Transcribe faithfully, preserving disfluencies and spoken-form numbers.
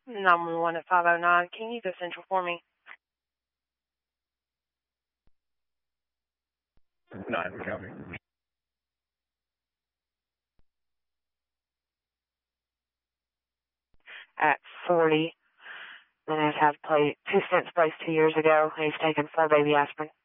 nine one one at five oh nine. Can you go central for me? Nine, copy. At forty. And I've had play two stents placed two years ago. He's taken four baby aspirin.